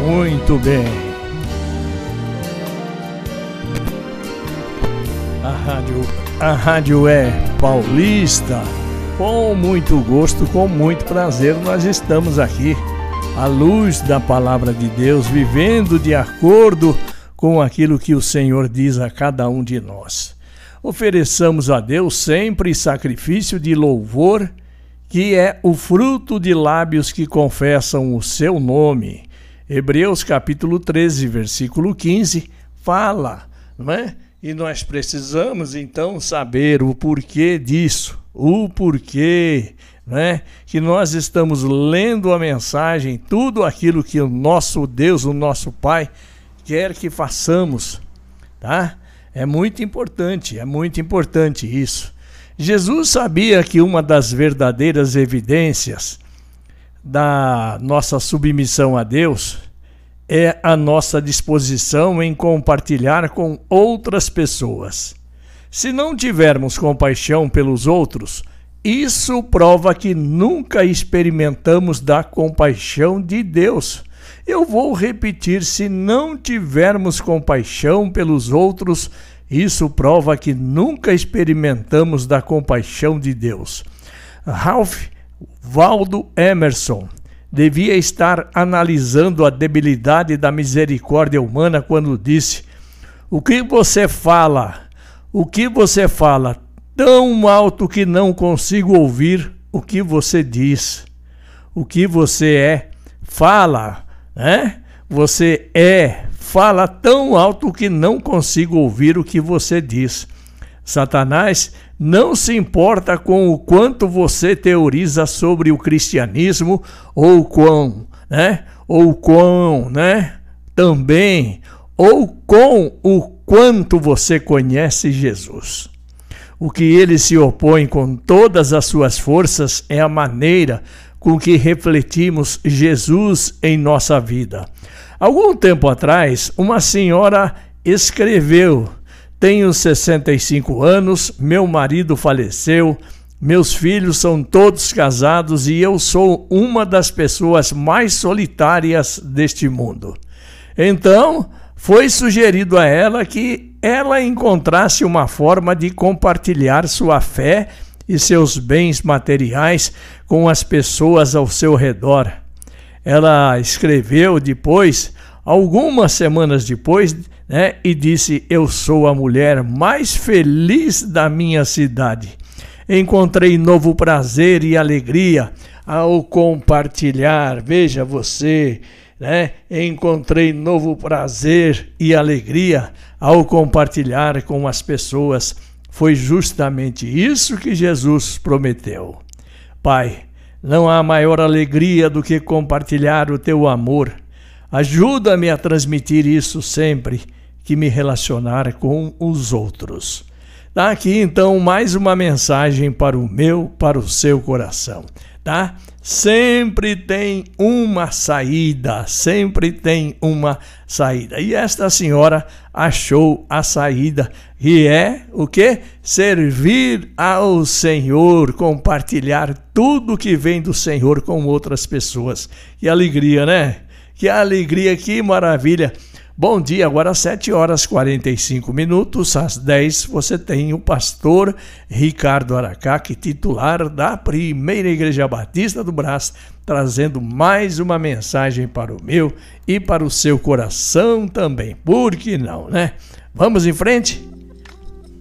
Muito bem. A rádio é paulista. Com muito gosto, com muito prazer, nós estamos aqui, à luz da palavra de Deus, vivendo de acordo com aquilo que o Senhor diz a cada um de nós. Ofereçamos a Deus sempre sacrifício de louvor, que é o fruto de lábios que confessam o seu nome. Hebreus capítulo 13, versículo 15, fala, não é? E nós precisamos então saber o porquê disso, o porquê, né? Que nós estamos lendo a mensagem, tudo aquilo que o nosso Deus, o nosso Pai, quer que façamos, tá? É muito importante isso. Jesus sabia que uma das verdadeiras evidências da nossa submissão a Deus é a nossa disposição em compartilhar com outras pessoas. Se não tivermos compaixão pelos outros, isso prova que nunca experimentamos da compaixão de Deus. Eu vou repetir, se não tivermos compaixão pelos outros, isso prova que nunca experimentamos da compaixão de Deus. Ralph Waldo Emerson devia estar analisando a debilidade da misericórdia humana quando disse: o que você fala tão alto que não consigo ouvir o que você diz. O que você fala tão alto que não consigo ouvir o que você diz. Satanás não se importa com o quanto você teoriza sobre o cristianismo ou com o quanto você conhece Jesus. O que ele se opõe com todas as suas forças é a maneira com que refletimos Jesus em nossa vida. Algum tempo atrás, uma senhora escreveu: tenho 65 anos, meu marido faleceu, meus filhos são todos casados e eu sou uma das pessoas mais solitárias deste mundo. Então, foi sugerido a ela que ela encontrasse uma forma de compartilhar sua fé e seus bens materiais com as pessoas ao seu redor. Ela escreveu depois, algumas semanas depois, e disse: eu sou a mulher mais feliz da minha cidade. Encontrei novo prazer e alegria ao compartilhar. Veja você, encontrei novo prazer e alegria ao compartilhar com as pessoas. Foi justamente isso que Jesus prometeu. Pai, não há maior alegria do que compartilhar o teu amor. Ajuda-me a transmitir isso sempre que me relacionar com os outros. Tá aqui então mais uma mensagem para o seu coração, tá? Sempre tem uma saída, E esta senhora achou a saída, que é o quê? Servir ao Senhor, compartilhar tudo que vem do Senhor com outras pessoas. Que alegria, né? Que alegria, que maravilha. Bom dia, agora às 7h45, às 10 você tem o pastor Ricardo Aracaque, titular da Primeira Igreja Batista do Brás, trazendo mais uma mensagem para o meu e para o seu coração também. Por que não, né? Vamos em frente?